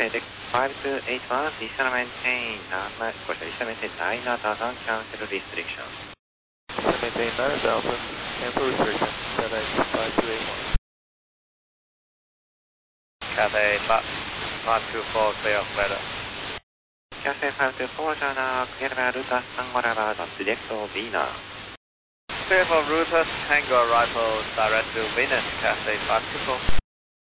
FedEx 5281, Lisa maintain 9,000 cancel restriction. Maintain 9,000 cancel restriction, FedEx 5281. Cathay 524, clear of weather. Cathay 524, Jana, clear by Ruta Tango Arrival, direct to Venus. Clear for Ruta Tango Arrival, direct to Venus, Cathay 524.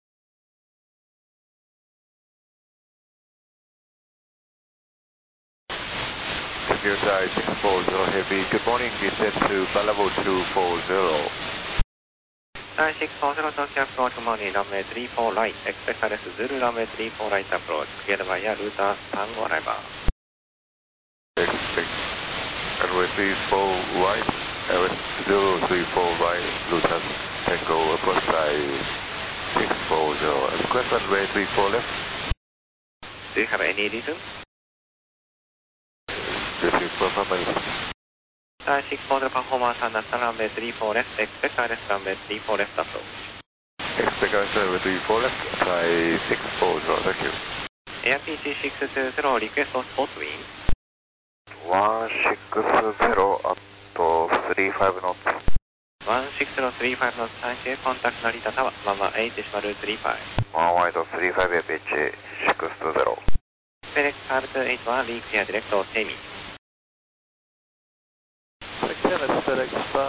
Security 640 Heavy, good morning, descend to level 240. 640 Tokyo approach, morning, runway 34 right, expect RS Zulu, runway 34 right approach, cleared via Ruta Tango Arrival. Expect runway 34 right, RS 034 right, Ruta Tango approach by 640. Request runway 34 left. Do you have any reason? This is performance. 640 performance under runway 34 left, expect RS runway 34 left approach. Expect RS runway 34 left by 640, thank you. Air PC620, request for spot wind. 160 at 35 knots. 16035 knots, thank you. Contact Narita Tower, 118.35. 1 wide 35 APH 620. FedEx 5281, reclear direct to Temi. Tennis FedEx